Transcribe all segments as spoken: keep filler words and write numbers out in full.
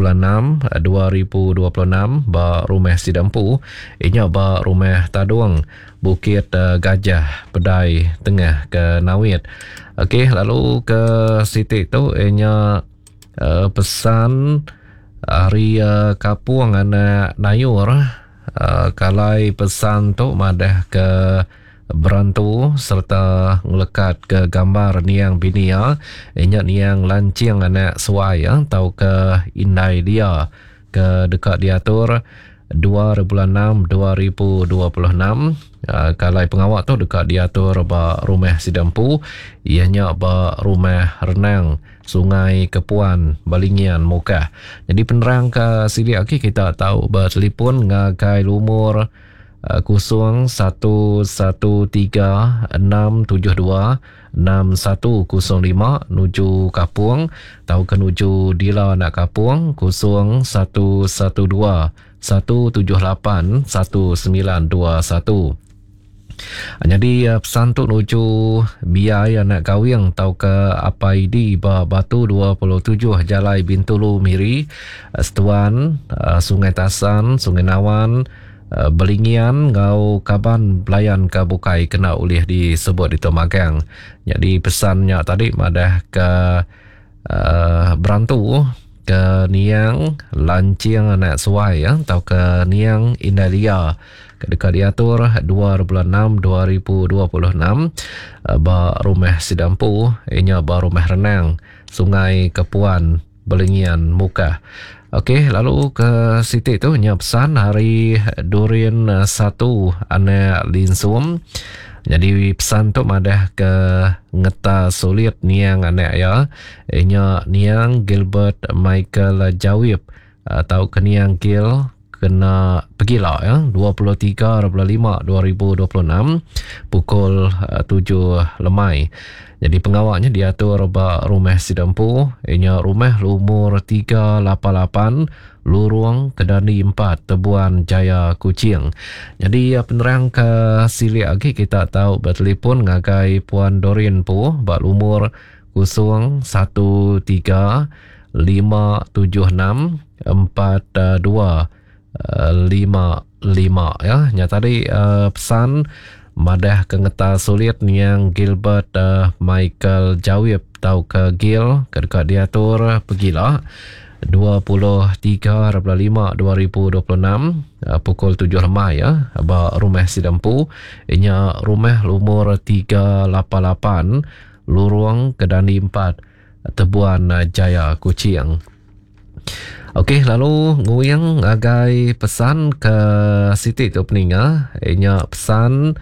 bulan enam dua ribu dua puluh enam ba rumah Sidampu inya ba rumah Taduang Bukit uh, Gajah Pedai Tengah ke Nawit. Okey, lalu ke Siti tu inya uh, pesan hari uh, Kapuang anak Nayur uh, kalai pesan tu madah ke berantu serta ngelekat ke gambar niang binia inya niang lancing anak suai ya, tau ke indai dia ke dekat diatur dua bulan enam dua ribu dua puluh enam. Uh, kalai pengawak tu dekat diatur ba rumah Sidampu ianya ba rumah renang Sungai Kepuan Balingian Mokah. Jadi penerang ke sili aki kita tahu bertelefon ngagai lumur uh, kosong satu satu tiga enam tujuh dua enam satu kosong lima nuju Kapuang, tahu ke nuju Dila nak Kapuang kosong satu satu dua satu tujuh lapan satu sembilan dua satu. Jadi uh, pesan tu nuju biaya nak kawing tau ke apa idi ba Batu dua puluh tujuh Jalai Bintulu Miri Setuan uh, Sungai Tasan Sungai Nawan uh, Belingian ngau Kaban Belayan ke Bukai kena ulih disebut di Tomagang. Jadi pesannya tadi madah ke uh, berantu ke niang lancing anak suai ya, tau ke niang Indalia dekat diatur dua bulan enam dua ribu dua puluh enam ba rumah Sidampu inya ba rumah renang Sungai Kepuan Belingian Mukah. Okey, lalu ke Siti tu nya pesan hari Durin satu anak Linsum. Jadi pesan tu madah ke ngeta sulit niang anak ya inya niang Gilbert Michael Jawib atau ke niang Gil kena pergilah ya dua puluh tiga bulan lima dua ribu dua puluh enam pukul uh, tujuh lemai. Jadi pengawaknya diatur ba rumah Sidampu inya rumah lumur tiga lapan lapan Lurung Kedani empat Tebuan Jaya Kuching. Jadi uh, penerang ke sili lagi kita tahu bertelefon ngagai Puan Dorin Pu ba lumur kosong satu tiga lima tujuh enam empat dua lima lima ya. Nya tadi uh, pesan madah ke ngeta sulit yang Gilbert uh, Michael Jawib tau ke Gil ke dekat diatur pergilah dua puluh tiga bulan lima dua ribu dua puluh enam uh, pukul tujuh lemai ya ba rumah Sidampu inya rumah lumur tiga lapan lapan Lurung Kedani empat Tebuan uh, Jaya Kuching. Okey, lalu nguyang agai pesan ke Siti tu peninga inya pesan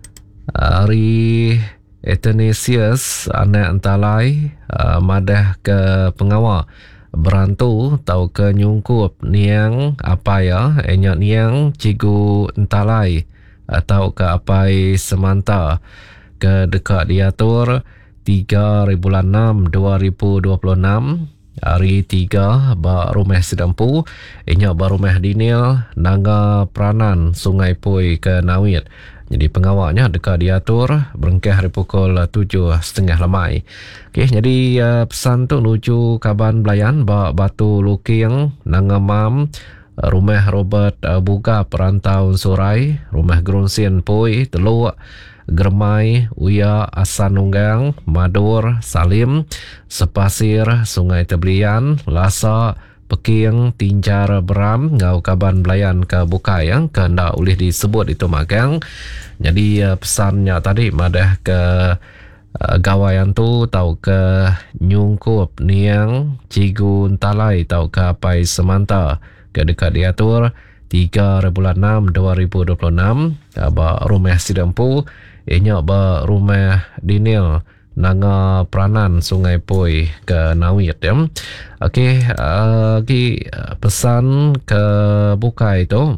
hari Eternisius anak entalai uh, madah ke pengawal berantu tau ke nyungkup niang apa ya inya niang Cigu Entalai atau ke apai semanta ke dekat diatur tiga bulan enam dua ribu dua puluh enam hari tiga ba rumah Sidampu inya ba rumah Dinil Naga Peranan Sungai Pui ke Nawit. Jadi pengawaknya dekat diatur berengkah hari pukul tujuh setengah lemai. Okey, jadi uh, pesan tu nuju Kaban Belayan ba Batu Luking Nangamam rumah Robert uh, Buga Perantau Surai rumah Grunsin Pui Teluk Germai, Uya, Asanunggang, Madur, Salim, Sepasir, Sungai Teblian, Lasa, Peking, Tinjar, Beram, Ngau Kaban Belayan ke Bukai yang ke ndak boleh disebut itu magang. Jadi uh, pesannya tadi madah ke uh, gawaian tu tau ke nyungkup niang Cigu Entalai tau ke apai semanta ke dekat diatur tiga bulan enam dua ribu dua puluh enam ba rumah Sidampu inya ba rumah Dinil Naga Peranan Sungai Pui ke Nawit ya. Okey, uh, lagi uh, pesan ke Bukai tu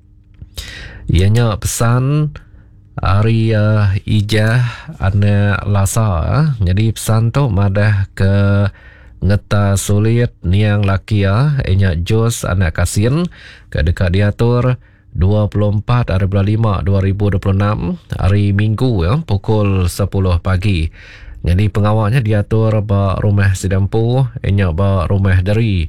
ianya pesan hari uh, Ijah anak Lasa uh. Jadi pesan tu madah ke ngeta sulit niang laki ya inya Jos anak Kasin ke dekat diatur dua puluh empat hari bulan lima dua ribu dua puluh enam hari Minggu ya pukul sepuluh pagi. Jadi pengawalnya diatur ba rumah Sidampu inya ba rumah dari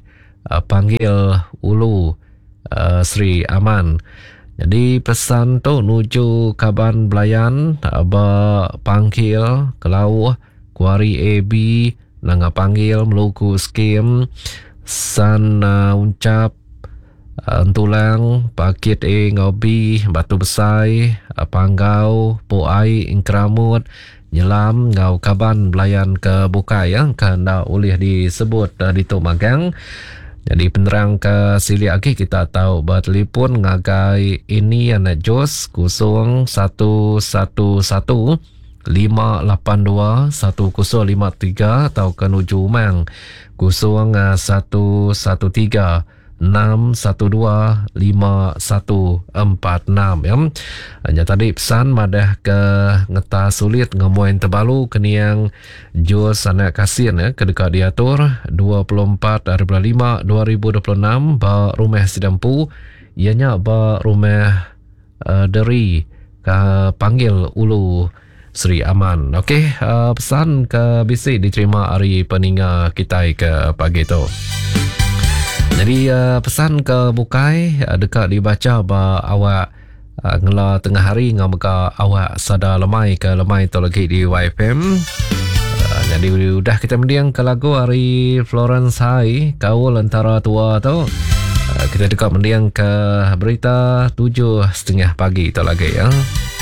uh, panggil ulu uh, Sri Aman. Jadi pesan tu nuju Kaban Belayan ba panggil kalau kuari A B nanga panggil meluku skim san uh, uncap uh, tulang pakit e ngobi batu besai uh, panggau poai ingkramut nyelam ngau Kaban Belayan ke bukai ya kena oleh disebut uh, di Tok Magang. Jadi penerang ke sili lagi kita tahu bertelefon ngagai ini anak Jos kosong satu satu satu lima lapan dua satu kosong lima tiga atau ke nuju Umang kosong satu satu tiga enam satu dua lima satu empat enam ya. Hanya tadi pesan madah ke ngeta sulit ngemoin terbalu keniang Jos anak kasian ya kedekat diatur dua puluh empat hari bulan lima dua ribu dua puluh enam ba rumah sidampu ianya ba rumah uh, dari ke panggil ulu Sri Aman. Okey, uh, pesan ke B C diterima hari peninga kita ke pagi tu. Jadi uh, pesan ke bukai uh, dekat dibaca ba awak uh, ngela tengah hari ngamaka awak sada lemai ke lemai tu lagi di Y F M. Uh, jadi udah kita mendiang ke lagu hari Florence High kaul antara tua tu. Uh, kita dekat mendiang ke berita tujuh setengah pagi tu lagi ya.